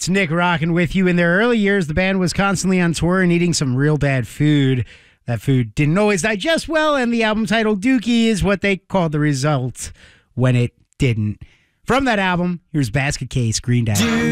It's Nick rocking with you. In their early years, the band was constantly on tour and eating some real bad food. That food didn't always digest well, and the album title Dookie is what they called the result when it didn't. From that album, here's Basket Case, Green Day.